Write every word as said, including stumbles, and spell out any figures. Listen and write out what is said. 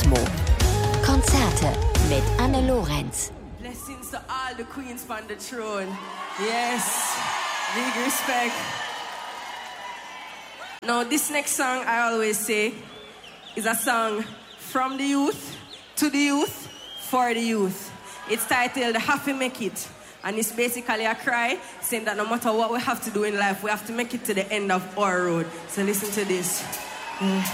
Kosmo. Konzerte mit Anne Lorenz. Blessings to all the queens on the throne. Yes, big respect. Now this next song I always say is a song from the youth, to the youth, for the youth. It's titled Happy Make It. And it's basically a cry saying that no matter what we have to do in life, we have to make it to the end of our road. So listen to this. Mm.